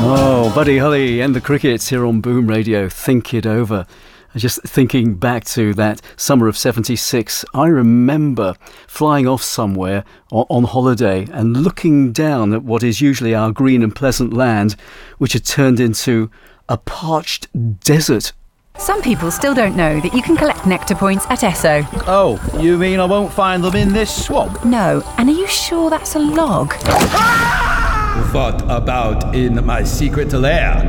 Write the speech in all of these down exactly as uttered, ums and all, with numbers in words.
Oh, Buddy Holly and the Crickets here on Boom Radio. Think it over. Just thinking back to that summer of seventy-six, I remember flying off somewhere on holiday and looking down at what is usually our green and pleasant land, which had turned into a parched desert. Some people still don't know that you can collect nectar points at Esso. Oh, you mean I won't find them in this swamp? No, and are you sure that's a log? What about in my secret lair?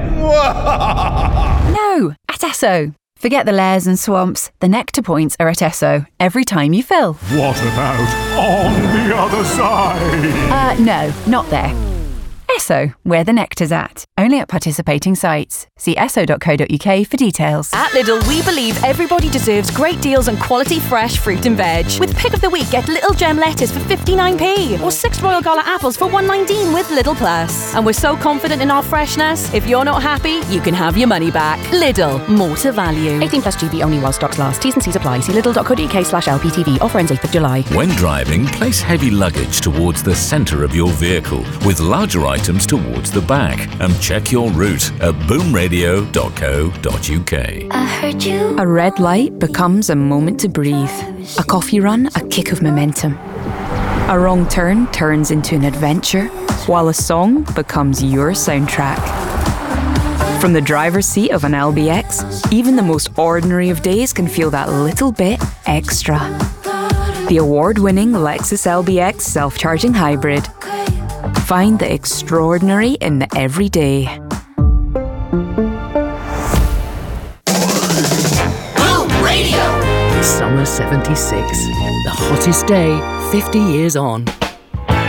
No, at Esso. Forget the lairs and swamps. The nectar points are at Esso every time you fill. What about on the other side? Uh, no, not there. Esso, where the nectar's at. Only at participating sites. See esso dot co dot uk for details. At Lidl, we believe everybody deserves great deals on quality fresh fruit and veg. With pick of the week, get Little Gem lettuce for fifty-nine p or six Royal Gala apples for one nineteen with Lidl Plus. And we're so confident in our freshness, if you're not happy, you can have your money back. Lidl, more to value. eighteen plus G B only while stocks last. T's and C's apply. See lidl dot co dot uk slash L P T V. Offer ends eighth of July. When driving, place heavy luggage towards the centre of your vehicle, with larger items towards the back, and check your route at boom radio dot co dot uk. I heard you. A red light becomes a moment to breathe. A coffee run, a kick of momentum. A wrong turn turns into an adventure, while a song becomes your soundtrack. From the driver's seat of an L B X, even the most ordinary of days can feel that little bit extra. The award-winning Lexus L B X self-charging hybrid. Find the extraordinary in the everyday. Boom Radio! Summer seventy-six. The hottest day, fifty years on.